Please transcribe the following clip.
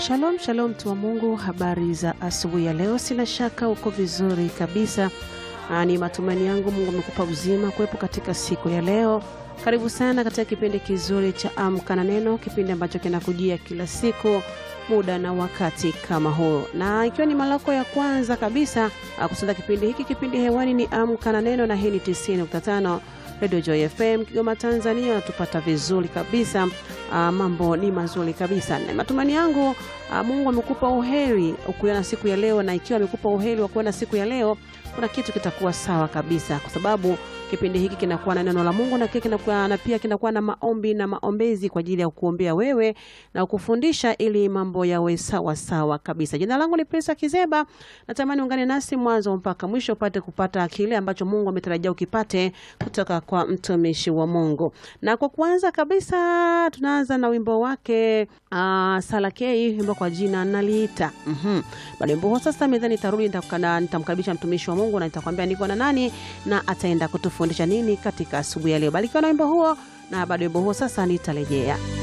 Shalom, shalom mtu wa Mungu, habari za asubuhi ya leo. Sina shaka uko vizuri kabisa. Ni matumaini yangu Mungu amekupa uzima kuwepo katika siku ya leo. Karibu sana katika kipindi kizuri cha Amka na Neno, kipindi ambacho kinakujia kila siku muda na wakati kama huu. Na ikiwa ni mara yako ya kwanza kabisa kusonda kipindi hiki, kipindi hewani ni Amka na Neno, na hii ni 90.5 Radio Joy FM Kigoma Tanzania. Natupata vizuri kabisa. Mambo ni mazuri kabisa. Na matumaini yangu Mungu amekupa uheri ukuona siku ya leo, na ikiwa amekupa uheri wa kuona siku ya leo, kuna kitu kitakuwa sawa kabisa, kwa sababu kipindi hiki kinakuwa na neno la Mungu, na pia kinakuwa na maombi na maombezi kwa ajili ya kuombea wewe na kukufundisha ili mambo yawe sawa sawa kabisa. Jina langu ni Prince Kizeba. Natamani ungane nasi mwanzo mpaka mwisho upate kupata kile ambacho Mungu ametarajia ukipate kutoka kwa mtumishi wa Mungu. Na kwa kwanza kabisa tunaanza na wimbo wake Salakei, wimbo kwa jina Naliita. Baada ya sasa mezani nitarudi, nitamkaribisha mtumishi wa Mungu na nitakwambia niko na nani na ataenda kutufundisha nini katika asubuhi ya leo. Barikiwa na wimbo huo, na baada ya wimbo huo sasa nitarejea.